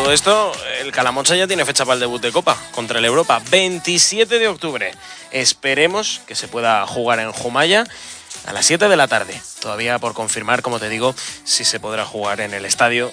todo esto, el Calamocha ya tiene fecha para el debut de Copa contra el Europa, 27 de octubre. Esperemos que se pueda jugar en Jumaya a las 7 de la tarde. Todavía por confirmar, como te digo, si se podrá jugar en el estadio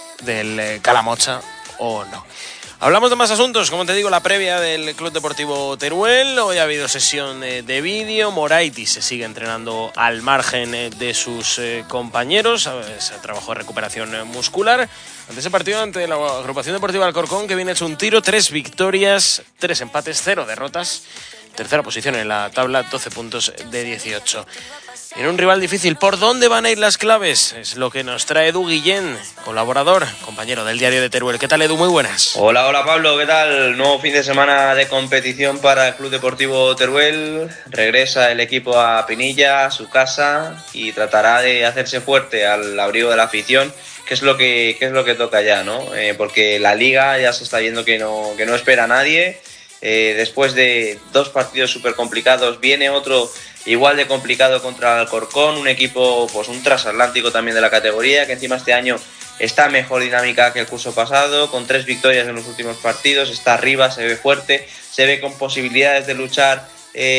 del Calamocha o no. Hablamos de más asuntos, como te digo, la previa del Club Deportivo Teruel. Hoy ha habido sesión de vídeo. Moraiti se sigue entrenando al margen de sus compañeros. Se trabajó de recuperación muscular. Ante ese partido, ante la agrupación deportiva Alcorcón, que viene hecho un tiro, 3 victorias, 3 empates, 0 derrotas. Tercera posición en la tabla, 12 puntos de 18. En un rival difícil, ¿por dónde van a ir las claves? Es lo que nos trae Edu Guillén, colaborador, compañero del Diario de Teruel. ¿Qué tal, Edu? Muy buenas. Hola Pablo, ¿qué tal? Nuevo fin de semana de competición para el Club Deportivo Teruel. Regresa el equipo a Pinilla, a su casa, y tratará de hacerse fuerte al abrigo de la afición, que es lo que toca ya, ¿no? Porque la Liga ya se está viendo que no espera a nadie. Después de 2 partidos súper complicados, viene otro igual de complicado contra el Alcorcón, un equipo, pues un transatlántico también de la categoría, que encima este año está en mejor dinámica que el curso pasado, con 3 victorias en los últimos partidos, está arriba, se ve fuerte, se ve con posibilidades de luchar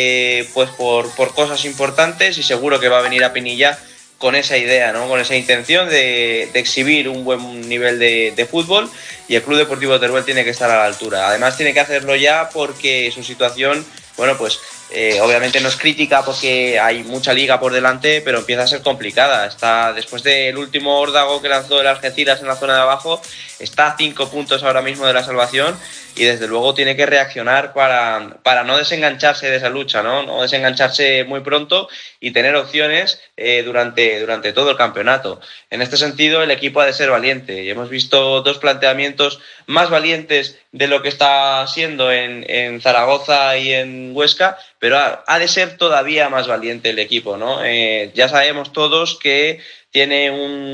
pues por cosas importantes, y seguro que va a venir a Pinilla con esa idea, ¿no? Con esa intención de exhibir un buen nivel de fútbol, y el Club Deportivo Teruel tiene que estar a la altura. Además tiene que hacerlo ya, porque su situación, bueno, pues obviamente no es crítica porque hay mucha liga por delante, pero empieza a ser complicada. Está, después del último órdago que lanzó el Algeciras en la zona de abajo, está a 5 puntos ahora mismo de la salvación, y desde luego tiene que reaccionar para no desengancharse de esa lucha, no desengancharse muy pronto y tener opciones durante todo el campeonato. En este sentido, el equipo ha de ser valiente, y hemos visto 2 planteamientos más valientes de lo que está siendo en Zaragoza y en Huesca, pero ha de ser todavía más valiente el equipo, ¿no? Ya sabemos todos que tiene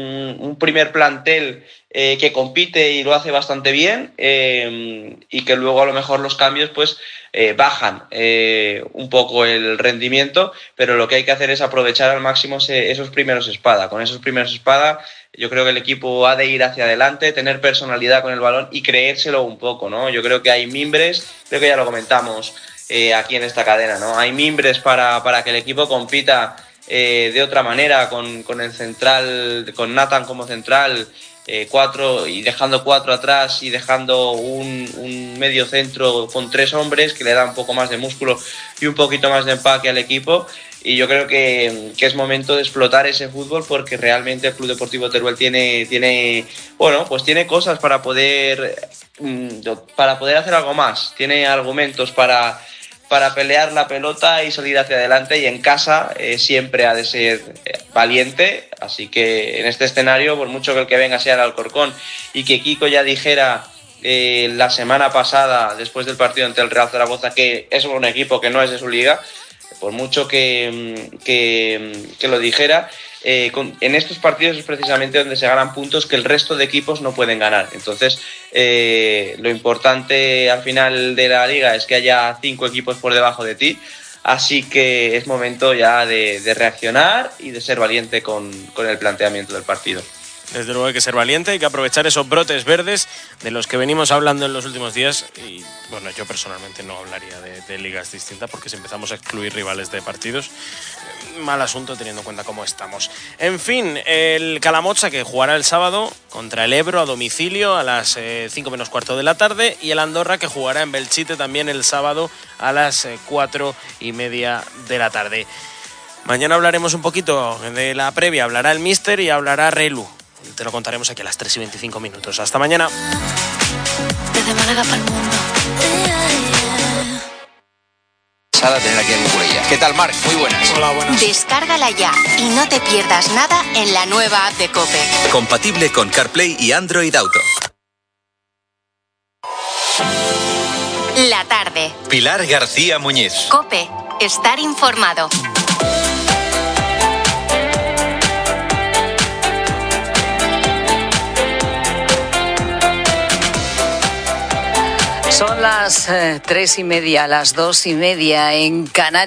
un primer plantel que compite y lo hace bastante bien, y que luego a lo mejor los cambios pues bajan un poco el rendimiento, pero lo que hay que hacer es aprovechar al máximo esos primeros espada. Con esos primeros espada yo creo que el equipo ha de ir hacia adelante, tener personalidad con el balón y creérselo un poco, ¿no? Yo creo que hay mimbres, creo que ya lo comentamos aquí en esta cadena, ¿no? Hay mimbres para que el equipo compita de otra manera, con el central, con Nathan como central, 4 y dejando 4 atrás, y dejando un medio centro con 3 hombres que le da un poco más de músculo y un poquito más de empaque al equipo. Y yo creo que es momento de explotar ese fútbol, porque realmente el Club Deportivo Teruel tiene cosas para poder hacer algo más. Tiene argumentos para pelear la pelota y salir hacia adelante, y en casa siempre ha de ser valiente. Así que en este escenario, por mucho que el que venga sea el Alcorcón, y que Kiko ya dijera la semana pasada, después del partido ante el Real Zaragoza, que es un equipo que no es de su liga, por mucho que lo dijera, en estos partidos es precisamente donde se ganan puntos que el resto de equipos no pueden ganar. Entonces lo importante al final de la liga es que haya 5 equipos por debajo de ti, así que es momento ya de reaccionar y de ser valiente con el planteamiento del partido. Desde luego hay que ser valiente, hay que aprovechar esos brotes verdes de los que venimos hablando en los últimos días. Y bueno, yo personalmente no hablaría de ligas distintas, porque si empezamos a excluir rivales de partidos, mal asunto teniendo en cuenta cómo estamos. En fin, el Calamocha, que jugará el sábado contra el Ebro a domicilio a las 5 menos cuarto de la tarde, y el Andorra, que jugará en Belchite también el sábado a las 4:30 de la tarde. Mañana hablaremos un poquito de la previa, hablará el míster y hablará Relu. Te lo contaremos aquí a las 3:25. Hasta mañana. Desde Málaga para el mundo. Tener aquí a Cucurella. ¿Qué tal, Marc? Muy buenas. Hola, buenas. Descárgala ya y no te pierdas nada en la nueva app de COPE. Compatible con CarPlay y Android Auto. La tarde. Pilar García Muñiz. COPE. Estar informado. Son las 3:30, las 2:30 en Canarias.